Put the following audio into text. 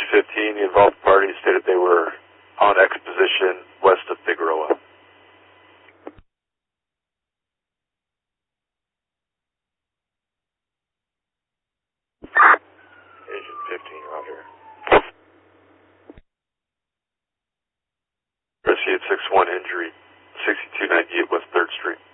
6:15, the involved parties stated they were on exposition west of Figueroa. Agent 15, roger. Proceed 6-1 injury, 6298 West 3rd Street.